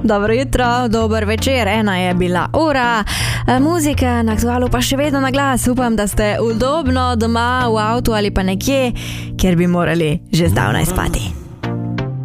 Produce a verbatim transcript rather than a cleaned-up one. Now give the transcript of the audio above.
Dobro jutro, dober večer, ena je bila ura. Muzika na Aktualu pa še vedno na glas. Upam, da ste udobno doma, v avtu ali pa nekje, kjer bi morali že zdavnaj spati.